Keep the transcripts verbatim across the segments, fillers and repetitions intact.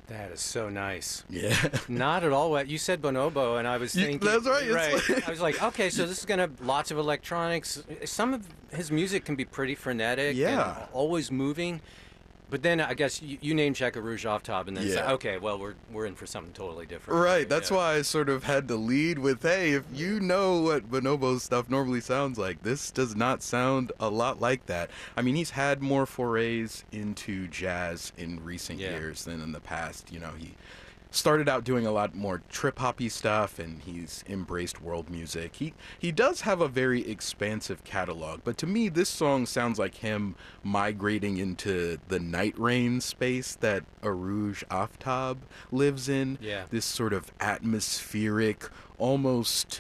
That is so nice. Yeah. Not at all what you said, bonobo, and I was Yeah, thinking. that's right, it's Right. like- I was like, okay, so this is gonna have lots of electronics. Some of his music can be pretty frenetic, Yeah. and always moving. But then I guess you, you name Check a Rouge off top, and then it's Yeah. like, okay, well we're we're in for something totally different. Right, that's Yeah. why I sort of had to lead with, hey, if you know what Bonobo's stuff normally sounds like, this does not sound a lot like that. I mean, he's had more forays into jazz in recent Yeah. years than in the past. You know, he started out doing a lot more trip-hoppy stuff, and he's embraced world music. He he does have a very expansive catalog, but to me, this song sounds like him migrating into the night rain space that Arouge Aftab lives in. Yeah. This sort of atmospheric, almost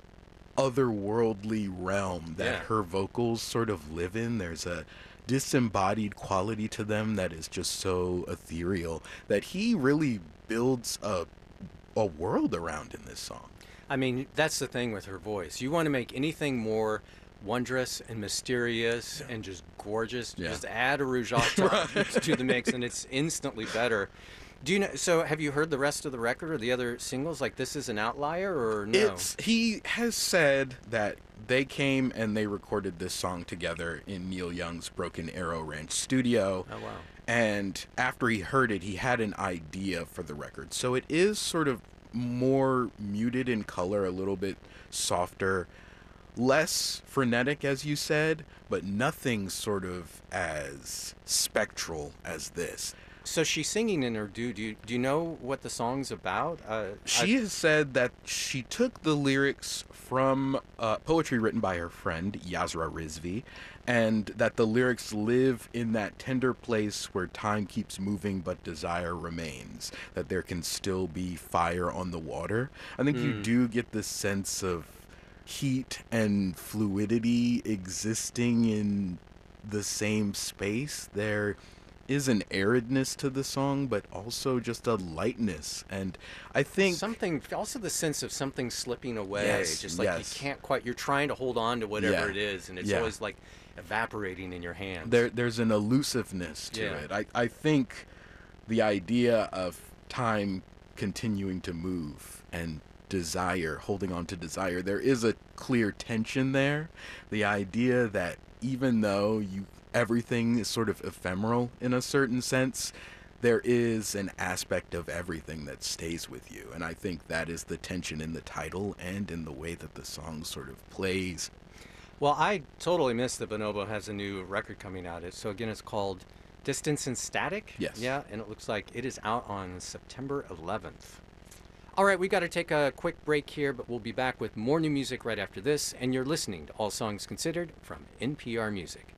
otherworldly realm that Yeah. her vocals sort of live in. There's a disembodied quality to them that is just so ethereal that he really builds a a world around in this song. I mean, that's the thing with her voice. You want to make anything more wondrous and mysterious and just gorgeous, Yeah. just add a rouge off top to the mix, and it's instantly better. Do you know? So, have you heard the rest of the record or the other singles? Like, this is an outlier, or no? It's he has said that they came and they recorded this song together in Neil Young's Broken Arrow Ranch studio. Oh wow! And after he heard it, he had an idea for the record. So it is sort of more muted in color, a little bit softer, less frenetic, as you said, but nothing sort of as spectral as this. So she's singing in Urdu. Do you do you know what the song's about? Uh, She I- has said that she took the lyrics from uh, poetry written by her friend Yasra Rizvi, and that the lyrics live in that tender place where time keeps moving but desire remains, that there can still be fire on the water. I think you do get the sense of heat and fluidity existing in the same space. There is an aridness to the song, but also just a lightness. And I think something, also the sense of something slipping away. Yes, just like yes. you can't quite. You're trying to hold on to whatever Yeah. it is, and it's Yeah. always like evaporating in your hands. there there's an elusiveness to Yeah. it. I, I think the idea of time continuing to move and desire, holding on to desire, there is a clear tension there. The idea that even though you everything is sort of ephemeral in a certain sense, there is an aspect of everything that stays with you. And I think that is the tension in the title and in the way that the song sort of plays. Well, I totally missed that Bonobo has a new record coming out. It So again, it's called Distance and Static. Yes. Yeah, and it looks like it is out on September eleventh. All right, we got to take a quick break here, but we'll be back with more new music right after this. And you're listening to All Songs Considered from N P R Music.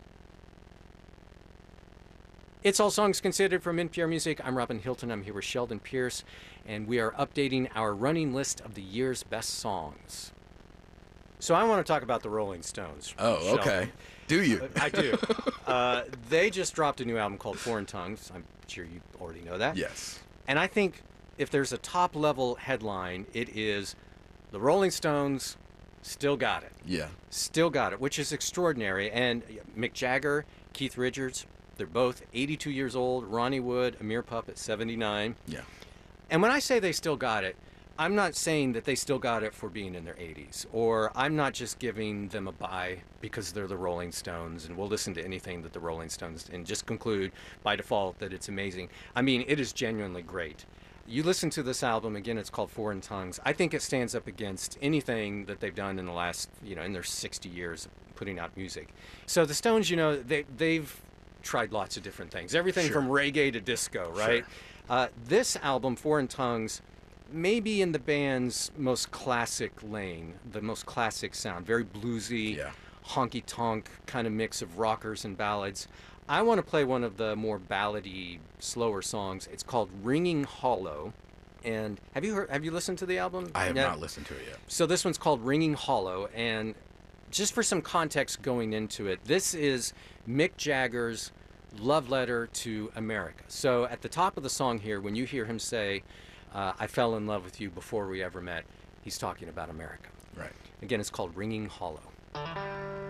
It's All Songs Considered from N P R Music. I'm Robin Hilton. I'm here with Sheldon Pierce, and we are updating our running list of the year's best songs. So I want to talk about the Rolling Stones. Oh, Sheldon. okay. Do you? I do. Uh, they just dropped a new album called Foreign Tongues. I'm sure you already know that. Yes. And I think if there's a top-level headline, it is the Rolling Stones still got it. Yeah. Still got it, which is extraordinary. And Mick Jagger, Keith Richards, they're both eighty-two years old. Ronnie Wood, Amir Puppet, seventy-nine. Yeah. And when I say they still got it, I'm not saying that they still got it for being in their eighties, or I'm not just giving them a bye because they're the Rolling Stones and we'll listen to anything that the Rolling Stones and just conclude by default that it's amazing. I mean, it is genuinely great. You listen to this album, again, it's called Foreign Tongues. I think it stands up against anything that they've done in the last, you know, in their sixty years of putting out music. So the Stones, you know, they, they've tried lots of different things. Everything Sure. from reggae to disco, right? Sure. Uh, this album, Foreign Tongues, maybe in the band's most classic lane, the most classic sound, very bluesy, Yeah. honky-tonk kind of mix of rockers and ballads. I want to play one of the more ballady, slower songs. It's called Ringing Hollow. And have you heard? Have you listened to the album? I have No? not listened to it yet. So this one's called Ringing Hollow, and just for some context going into it, this is Mick Jagger's love letter to America. So at the top of the song here, when you hear him say, uh, I fell in love with you before we ever met, he's talking about America. Right. Again, it's called Ringing Hollow.